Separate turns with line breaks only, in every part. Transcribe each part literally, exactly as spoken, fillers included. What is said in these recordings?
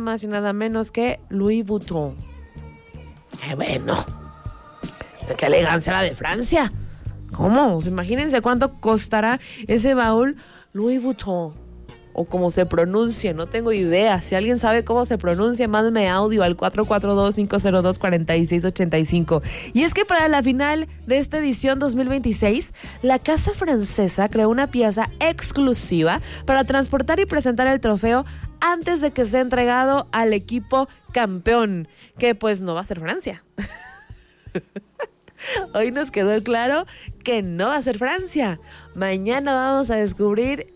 más y nada menos que Louis Vuitton. ¡Qué bueno! ¡Qué elegancia la de Francia! ¿Cómo? Imagínense cuánto costará ese baúl Louis Vuitton. O como se pronuncia, no tengo idea. Si alguien sabe cómo se pronuncia, mándame audio al cuatro cuatro dos, cinco cero dos, cuatro seis ocho cinco. Y es que para la final de esta edición dos mil veintiséis, la Casa Francesa creó una pieza exclusiva para transportar y presentar el trofeo antes de que sea entregado al equipo campeón, que pues no va a ser Francia. Hoy nos quedó claro que no va a ser Francia. Mañana vamos a descubrir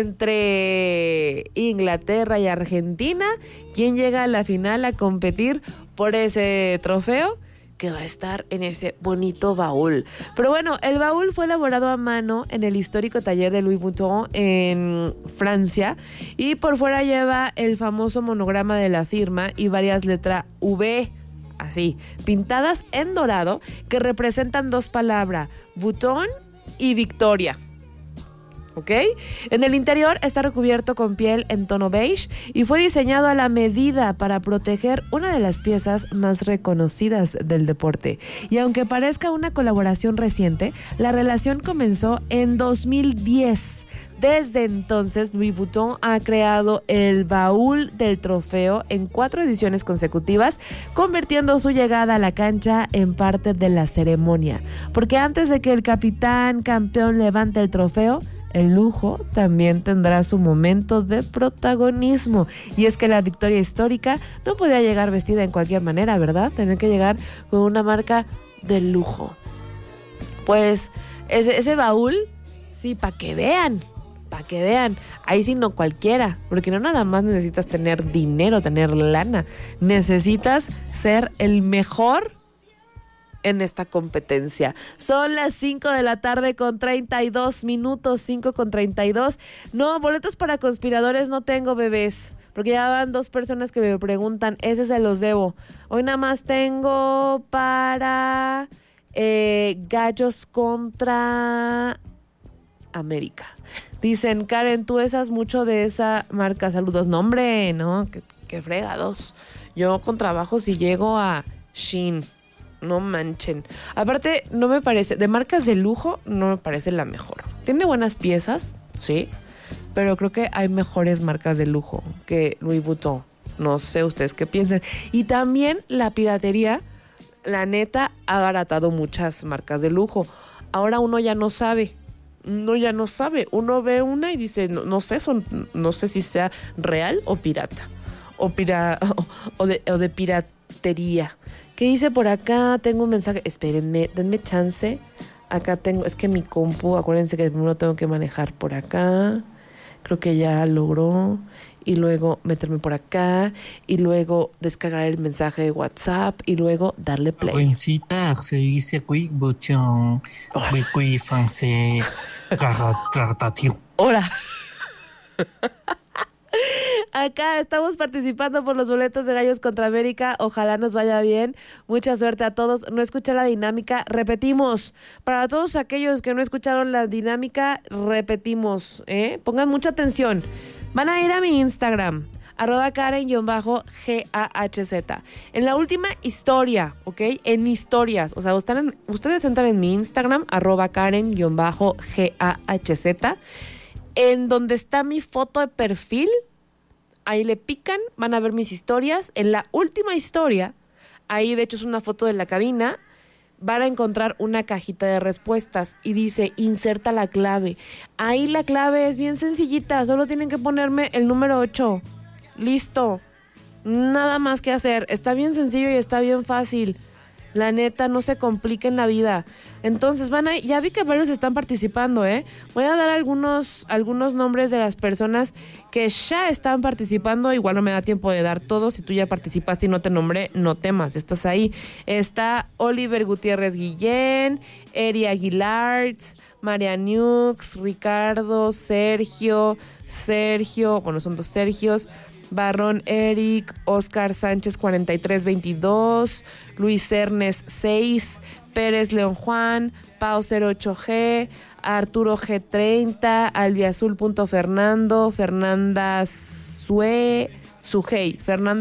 entre Inglaterra y Argentina quién llega a la final a competir por ese trofeo que va a estar en ese bonito baúl. Pero bueno, el baúl fue elaborado a mano en el histórico taller de Louis Vuitton en Francia y por fuera lleva el famoso monograma de la firma y varias letras V, así, pintadas en dorado, que representan dos palabras, Vuitton y Victoria. ¿Ok? En el interior está recubierto con piel en tono beige y fue diseñado a la medida para proteger una de las piezas más reconocidas del deporte. Y aunque parezca una colaboración reciente, la relación comenzó en dos mil diez. Desde entonces, Louis Vuitton ha creado el baúl del trofeo en cuatro ediciones consecutivas, convirtiendo su llegada a la cancha en parte de la ceremonia. Porque antes de que el capitán campeón levante el trofeo, el lujo también tendrá su momento de protagonismo. Y es que la victoria histórica no podía llegar vestida en cualquier manera, ¿verdad? Tenía que llegar con una marca de lujo. Pues ese, ese baúl, sí, para que vean. Para que vean, ahí sí no cualquiera, porque no nada más necesitas tener dinero, tener lana, necesitas ser el mejor en esta competencia. Son las cinco de la tarde con treinta y dos minutos, cinco con treinta y dos. No, boletos para conspiradores no tengo, bebés, porque ya van dos personas que me preguntan, ese se los debo. Hoy nada más tengo para eh, Gallos contra América. Dicen, Karen, tú esas mucho de esa marca. Saludos. No, hombre, no, qué, qué fregados. Yo con trabajo si llego a Shein, no manchen. Aparte, no me parece, de marcas de lujo, no me parece la mejor. Tiene buenas piezas, sí, pero creo que hay mejores marcas de lujo que Louis Vuitton. No sé ustedes qué piensen. Y también la piratería, la neta, ha abaratado muchas marcas de lujo. Ahora uno ya no sabe. Uno ya no sabe, uno ve una y dice, no, no sé, son, no sé si sea real o pirata, o, pira, o, o, de, o de piratería. ¿Qué dice por acá? Tengo un mensaje, espérenme, denme chance. Acá tengo, es que mi compu, acuérdense que primero tengo que manejar por acá, creo que ya logró, y luego meterme por acá, y luego descargar el mensaje de WhatsApp, y luego darle play.
Jovencita, servicio quick bouchon, muy francés, tratativo.
Hola. Acá estamos participando por los boletos de Gallos contra América. Ojalá nos vaya bien. Mucha suerte a todos. No escuché la dinámica. Repetimos. Para todos aquellos que no escucharon la dinámica, repetimos. ¿eh? Pongan mucha atención. Van a ir a mi Instagram, arroba Karen-G A H Z. En la última historia, ¿ok? En historias. O sea, están, ustedes entran en mi Instagram, arroba Karen-G A H Z. En donde está mi foto de perfil, ahí le pican, van a ver mis historias. En la última historia, ahí de hecho es una foto de la cabina, van a encontrar una cajita de respuestas y dice, inserta la clave. Ahí la clave es bien sencillita, solo tienen que ponerme el número ocho. Listo. Nada más que hacer. Está bien sencillo y está bien fácil. La neta, no se compliquen la vida. Entonces van a, ya vi que varios están participando, ¿eh? Voy a dar algunos, algunos nombres de las personas que ya están participando. Igual no me da tiempo de dar todos. Si tú ya participaste y no te nombré, no temas, estás ahí. Está Oliver Gutiérrez Guillén, Eri Aguilar, María Nux, Ricardo, Sergio, Sergio, bueno, son dos Sergios, Barrón Eric, Oscar Sánchez cuarenta y tres veintidós, Luis Cernes seis, Pérez León Juan, Pau cero ocho G, Arturo G treinta, Albiazul.Fernando, Fernanda Sue, Sujei, Fernanda